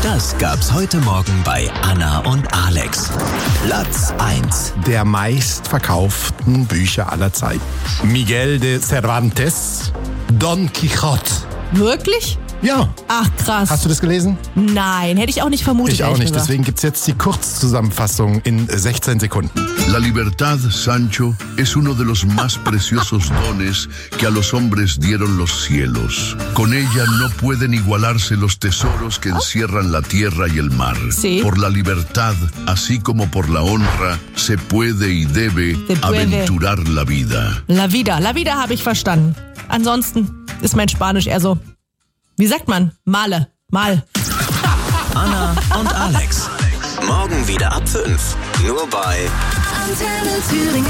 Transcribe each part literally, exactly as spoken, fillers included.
Das gab's heute Morgen bei Anna und Alex. Platz eins der meistverkauften Bücher aller Zeiten. Miguel de Cervantes, Don Quixote. Wirklich? Ja. Ach, krass. Hast du das gelesen? Nein, hätte ich auch nicht vermutet. Ich auch nicht, gesagt. deswegen gibt's jetzt die Kurzzusammenfassung in sechzehn Sekunden. La libertad, Sancho, es uno de los más preciosos dones que a los hombres dieron los cielos. Con ella no pueden igualarse los tesoros que encierran la tierra y el mar. Sí. Por la libertad, así como por la honra, se puede y debe Se puede. aventurar la vida. La vida, la vida habe ich verstanden. Ansonsten ist mein Spanisch eher so, wie sagt man? Male, mal. Anna und Alex. Morgen wieder ab fünf. Nur bei Antenne Thüringen.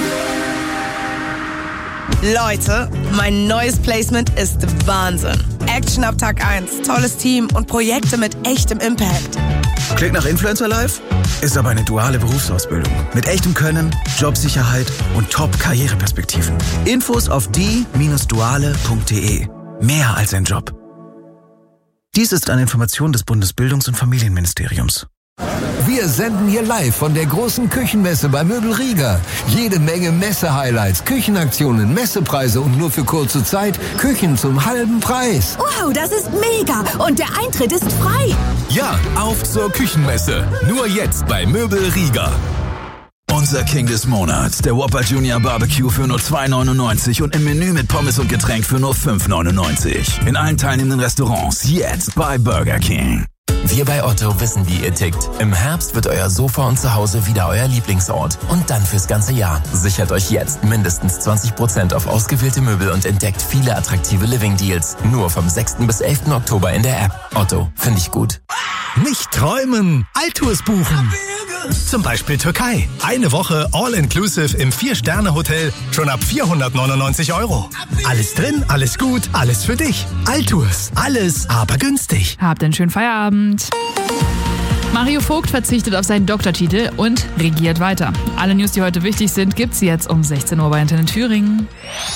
Leute, mein neues Placement ist Wahnsinn. Action ab Tag eins, tolles Team und Projekte mit echtem Impact. Klingt nach Influencer Life? Ist aber eine duale Berufsausbildung. Mit echtem Können, Jobsicherheit und Top-Karriereperspektiven. Infos auf die Bindestrich duale Punkt de. Mehr als ein Job. Dies ist eine Information des Bundesbildungs- und Familienministeriums. Wir senden hier live von der großen Küchenmesse bei Möbel Rieger. Jede Menge Messe-Highlights, Küchenaktionen, Messepreise und nur für kurze Zeit Küchen zum halben Preis. Wow, das ist mega. Und der Eintritt ist frei. Ja, auf zur Küchenmesse. Nur jetzt bei Möbel Rieger. Unser King des Monats, der Whopper Junior Barbecue für nur zwei neunundneunzig und im Menü mit Pommes und Getränk für nur fünf neunundneunzig. In allen teilnehmenden Restaurants jetzt bei Burger King. Wir bei Otto wissen, wie ihr tickt. Im Herbst wird euer Sofa und Zuhause wieder euer Lieblingsort. Und dann fürs ganze Jahr. Sichert euch jetzt mindestens zwanzig Prozent auf ausgewählte Möbel und entdeckt viele attraktive Living-Deals. Nur vom sechsten bis elften Oktober in der App. Otto, finde ich gut. Nicht träumen, Altours buchen. Zum Beispiel Türkei. Eine Woche All-Inclusive im Vier-Sterne-Hotel schon ab vierhundertneunundneunzig Euro. Alles drin, alles gut, alles für dich. Altours, alles aber günstig. Habt einen schönen Feierabend. Mario Vogt verzichtet auf seinen Doktortitel und regiert weiter. Alle News, die heute wichtig sind, gibt's jetzt um sechzehn Uhr bei Antenne Thüringen.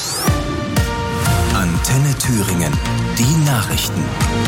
Antenne Thüringen. Die Nachrichten.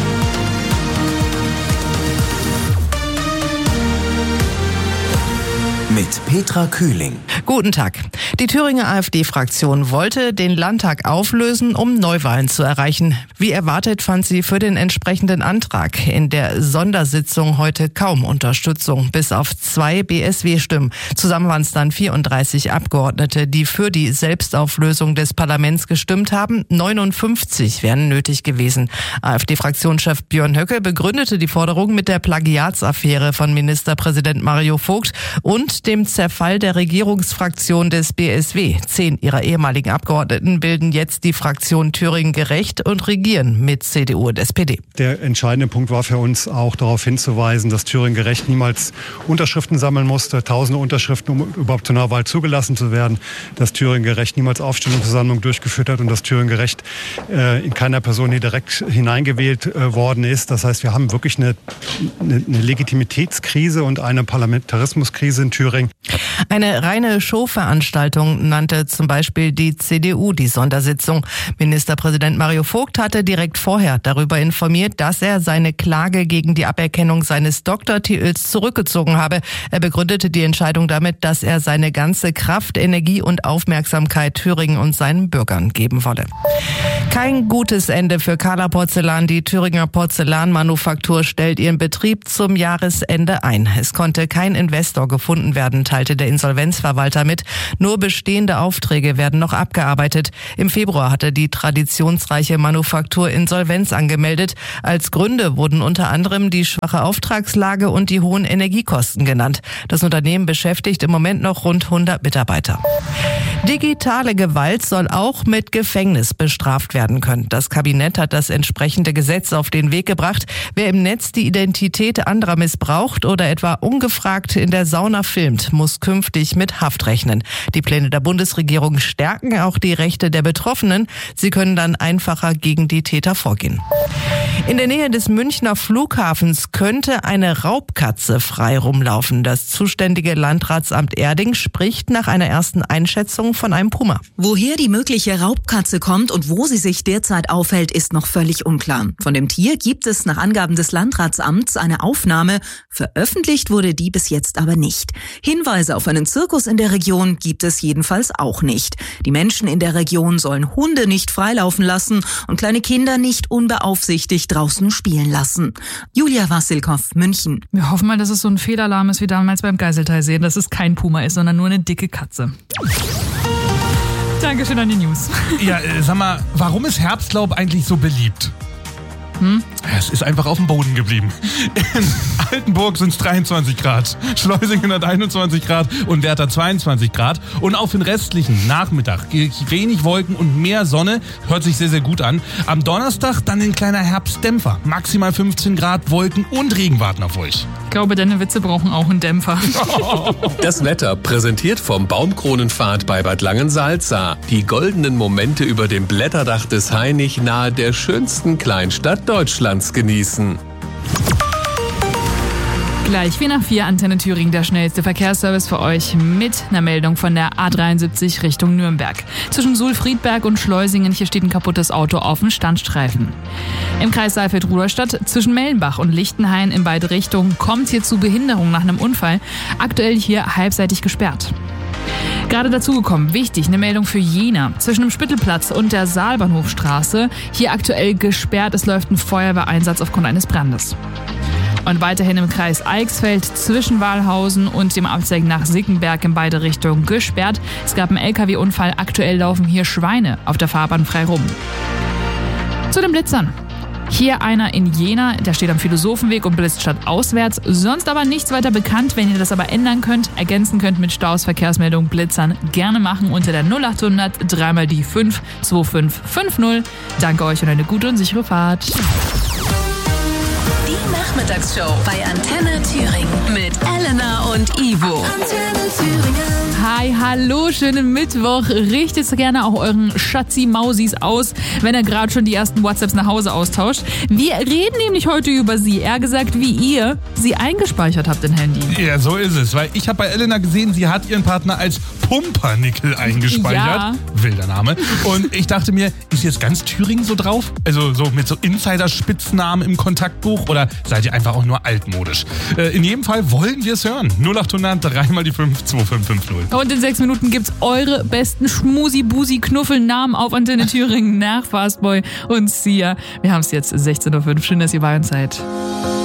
Mit Petra Kühling. Guten Tag. Die Thüringer AfD-Fraktion wollte den Landtag auflösen, um Neuwahlen zu erreichen. Wie erwartet fand sie für den entsprechenden Antrag in der Sondersitzung heute kaum Unterstützung, bis auf zwei B S W-Stimmen. Zusammen waren es dann vierunddreißig Abgeordnete, die für die Selbstauflösung des Parlaments gestimmt haben. neunundfünfzig wären nötig gewesen. AfD-Fraktionschef Björn Höcke begründete die Forderung mit der Plagiatsaffäre von Ministerpräsident Mario Vogt und dem Zerfall der Regierungsfraktion des B S W. Zehn ihrer ehemaligen Abgeordneten bilden jetzt die Fraktion Thüringen gerecht und regieren mit C D U und S P D. Der entscheidende Punkt war für uns auch darauf hinzuweisen, dass Thüringen gerecht niemals Unterschriften sammeln musste, tausende Unterschriften, um überhaupt zu einer Wahl zugelassen zu werden, dass Thüringen gerecht niemals Aufstellungsversammlungen durchgeführt hat und dass Thüringen gerecht äh, in keiner Person hier direkt hineingewählt äh, worden ist. Das heißt, wir haben wirklich eine, eine, eine Legitimitätskrise und eine Parlamentarismuskrise in Thüringen. Eine reine Showveranstaltung nannte zum Beispiel die C D U die Sondersitzung. Ministerpräsident Mario Vogt hatte direkt vorher darüber informiert, dass er seine Klage gegen die Aberkennung seines Doktortitels zurückgezogen habe. Er begründete die Entscheidung damit, dass er seine ganze Kraft, Energie und Aufmerksamkeit Thüringen und seinen Bürgern geben wolle. Kein gutes Ende für Kahler Porzellan. Die Thüringer Porzellanmanufaktur stellt ihren Betrieb zum Jahresende ein. Es konnte kein Investor gefunden werden, teilte der Insolvenzverwalter mit. Nur bestehende Aufträge werden noch abgearbeitet. Im Februar hatte die traditionsreiche Manufaktur Insolvenz angemeldet. Als Gründe wurden unter anderem die schwache Auftragslage und die hohen Energiekosten genannt. Das Unternehmen beschäftigt im Moment noch rund hundert Mitarbeiter. Digitale Gewalt soll auch mit Gefängnis bestraft werden können. Das Kabinett hat das entsprechende Gesetz auf den Weg gebracht. Wer im Netz die Identität anderer missbraucht oder etwa ungefragt in der Sauna filmt, muss künftig mit Haft rechnen. Die Pläne der Bundesregierung stärken auch die Rechte der Betroffenen. Sie können dann einfacher gegen die Täter vorgehen. In der Nähe des Münchner Flughafens könnte eine Raubkatze frei rumlaufen. Das zuständige Landratsamt Erding spricht nach einer ersten Einschätzung von einem Puma. Woher die mögliche Raubkatze kommt und wo sie sich derzeit aufhält, ist noch völlig unklar. Von dem Tier gibt es nach Angaben des Landratsamts eine Aufnahme. Veröffentlicht wurde die bis jetzt aber nicht. Hinweise auf einen Zirkus in der Region gibt es jedenfalls auch nicht. Die Menschen in der Region sollen Hunde nicht freilaufen lassen und kleine Kinder nicht unbeaufsichtigt draußen spielen lassen. Julia Wassilkow, München. Wir hoffen mal, dass es so ein Fehlalarm ist wie damals beim Geiselteilsee, dass es kein Puma ist, sondern nur eine dicke Katze. Dankeschön an die News. Ja, äh, sag mal, warum ist Herbstlaub eigentlich so beliebt? Hm? Es ist einfach auf dem Boden geblieben. In Altenburg sind es dreiundzwanzig Grad, Schleusingen hat einundzwanzig Grad und Werther zweiundzwanzig Grad. Und auch für den restlichen Nachmittag wenig Wolken und mehr Sonne, hört sich sehr, sehr gut an. Am Donnerstag dann ein kleiner Herbstdämpfer, maximal fünfzehn Grad, Wolken und Regen warten auf euch. Ich glaube, deine Witze brauchen auch einen Dämpfer. Das Wetter präsentiert vom Baumkronenpfad bei Bad Langensalza. Die goldenen Momente über dem Blätterdach des Hainich nahe der schönsten Kleinstadt Deutschlands genießen. Gleich wie nach vier Antenne Thüringen der schnellste Verkehrsservice für euch mit einer Meldung von der A dreiundsiebzig Richtung Nürnberg. Zwischen Suhl-Friedberg und Schleusingen, hier steht ein kaputtes Auto auf dem Standstreifen. Im Kreis Saalfeld-Rudolstadt zwischen Mellenbach und Lichtenhain in beide Richtungen kommt hier zu Behinderung nach einem Unfall. Aktuell hier halbseitig gesperrt. Gerade dazugekommen, wichtig, eine Meldung für Jena. Zwischen dem Spittelplatz und der Saalbahnhofstraße, hier aktuell gesperrt. Es läuft ein Feuerwehreinsatz aufgrund eines Brandes. Und weiterhin im Kreis Eichsfeld zwischen Wahlhausen und dem Abzweig nach Sickenberg in beide Richtungen gesperrt. Es gab einen L K W-Unfall, aktuell laufen hier Schweine auf der Fahrbahn frei rum. Zu den Blitzern. Hier einer in Jena, der steht am Philosophenweg und blitzt stadtauswärts. Sonst aber nichts weiter bekannt. Wenn ihr das aber ändern könnt, ergänzen könnt mit Staus, Verkehrsmeldung, Blitzern, gerne machen unter der null achthundert dreimal die fünf zwei fünf fünf null. Danke euch und eine gute und sichere Fahrt. Die Nachmittagsshow bei Antenne Thüringen mit Elena und Ivo. Antenne Thüringen. Hi, hallo, schönen Mittwoch. Richtet so gerne auch euren Schatzi-Mausis aus, wenn er gerade schon die ersten WhatsApps nach Hause austauscht. Wir reden nämlich heute über sie, eher gesagt, wie ihr sie eingespeichert habt im Handy. Ja, so ist es, weil ich habe bei Elena gesehen, sie hat ihren Partner als Pumpernickel eingespeichert. Ja. Wilder Name. Und ich dachte mir, ist jetzt ganz Thüringen so drauf? Also so mit so Insider-Spitznamen im Kontaktbuch oder seid ihr einfach auch nur altmodisch? Äh, in jedem Fall wollen wir es hören. null achthundert dreimal die fünf zwei fünf fünf null. Und in sechs Minuten gibt's eure besten Schmusi-Busi-Knuffelnamen auf Antenne Thüringen nach Fastboy und Sia. Wir haben es jetzt sechzehn Uhr fünf. Schön, dass ihr bei uns seid.